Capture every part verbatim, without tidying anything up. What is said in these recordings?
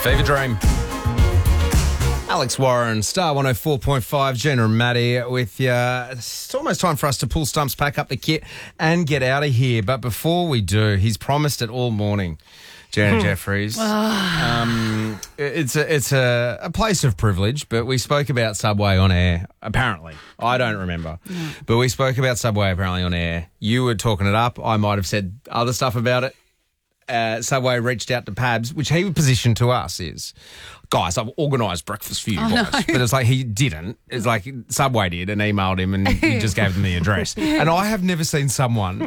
Fever Dream. Alex Warren, Star one oh four point five, Gina and Maddie with you. It's almost time for us to pull stumps, pack up the kit and get out of here. But before we do, he's promised it all morning. Gina Jeffries. um, it's a, it's a, a place of privilege, but we spoke about Subway on air, apparently. I don't remember. No. But we spoke about Subway apparently on air. You were talking it up. I might have said other stuff about it. Uh, Subway reached out to Pabs, which he positioned to us is, guys, I've organised breakfast for you oh, guys. No. But it's like he didn't. It's like Subway did and emailed him and he just gave them the address. And I have never seen someone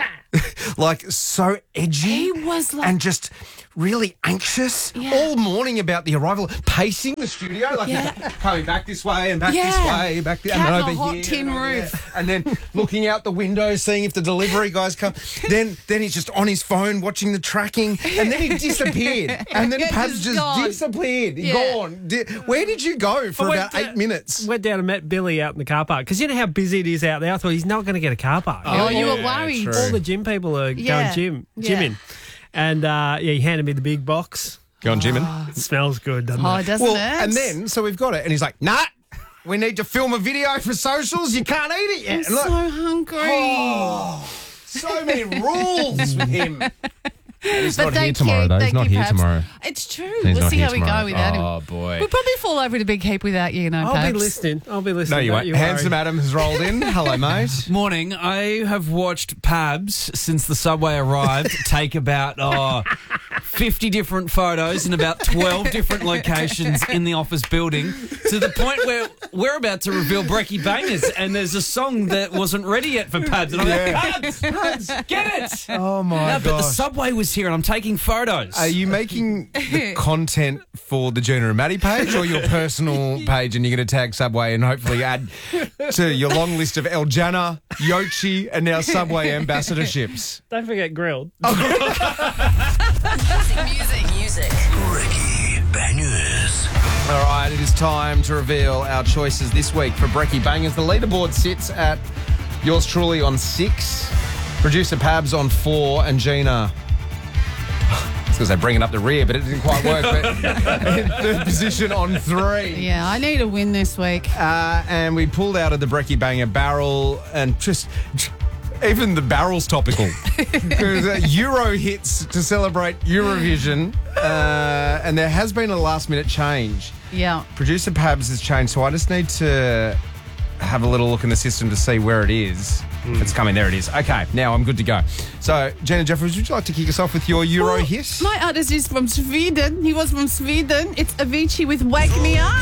like so edgy He was like- and just really anxious Yeah. all morning about the arrival, pacing the studio, like Yeah. coming back this way and back Yeah. this way, back there, and Cat then on a over hot here, tin and over roof. there. And then looking out the window, seeing if the delivery guys come. then then he's just on his phone watching the tracking, and then he disappeared. And then Yeah, Pabs just just gone. disappeared. Yeah. Gone. Di- Where did you go for I went about eight down- minutes? Went down and met Billy out in the car park because you know how busy it is out there. I thought he's not going to get a car park. Oh, you were yeah, worried. true. All the gym people are Yeah. going gym, Yeah. gymming, and uh, yeah, he handed me the big box. Go on, Jimin. It smells good, doesn't Oh, it? doesn't Well, it? and then, so we've got it, and he's like, nah, we need to film a video for socials. You can't eat it yet. I'm And so look, hungry. oh, so many rules with him. And he's But not here thank tomorrow, you, though. He's thank not you, here Pabs. tomorrow. It's true. He's we'll not see here how we tomorrow. go without him. Oh, boy. We'll probably fall over the big heap without you, you know, I'll Pabs. be listening. I'll be listening. No, you don't won't. worry. Handsome Adam has rolled in. Hello, mate. Morning. I have watched Pabs since the Subway arrived take about oh, fifty different photos in about twelve different locations in the office building to the point where we're about to reveal Brekkie Bangers and there's a song that wasn't ready yet for Pabs. And I'm Yeah. like, Pabs, Pabs, get it. Oh, my No, God. but the Subway was here and I'm taking photos. Are you making the content for the Gina and Maddie page or your personal page, and you're going to tag Subway and hopefully add to your long list of El Jana, Yochi, and now Subway ambassadorships? Don't forget grilled. Music, music, music. Brekkie Bangers. All right, it is time to reveal our choices this week for Brekkie Bangers. The leaderboard sits at yours truly on six, producer Pabs on four, and Gina, I was going to say bringing up the rear, but it didn't quite work. But in third position on three. Yeah, I need a win this week. Uh, and we pulled out of the Brekkie Banger barrel, and just even the barrel's topical. Because uh, Euro hits to celebrate Eurovision, uh, and there has been a last minute change. Yeah. Producer Pabs has changed, so I just need to have a little look in the system to see where it is. If it's coming, there it is. Okay, now I'm good to go. So, Gina Jeffries, would you like to kick us off with your Euro Well, hit? My artist is from Sweden. He was from Sweden. It's Avicii with Wake Me Up.